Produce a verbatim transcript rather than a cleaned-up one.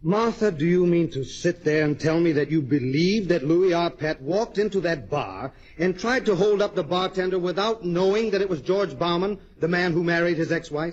Martha, do you mean to sit there and tell me that you believe that Louis Arpett walked into that bar and tried to hold up the bartender without knowing that it was George Bauman, the man who married his ex-wife?